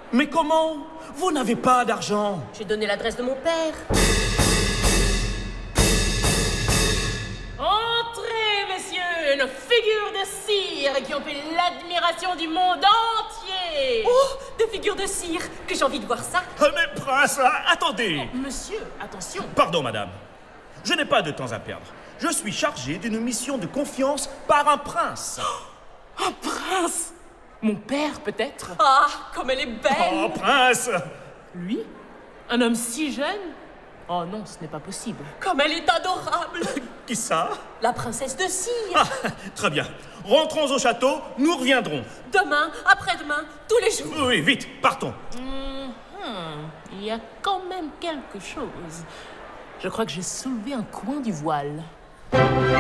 Mais comment? Vous n'avez pas d'argent. J'ai donné l'adresse de mon père. Entrez, messieurs, une figure de cire qui ont fait l'admiration du monde entier. Oh, des figures de cire, que j'ai envie de voir ça. Mais prince, attendez. Oh, monsieur, attention. Pardon, madame. Je n'ai pas de temps à perdre. Je suis chargé d'une mission de confiance par un prince. Un prince? Mon père, peut-être? Ah, comme elle est belle! Oh, prince! Lui? Un homme si jeune? Oh non, ce n'est pas possible. Comme elle est adorable! Qui ça? La princesse de cire! Ah, très bien. Rentrons au château, nous reviendrons. Demain, après-demain, tous les jours. Oui, vite, partons. Il y a quand même quelque chose. Je crois que j'ai soulevé un coin du voile.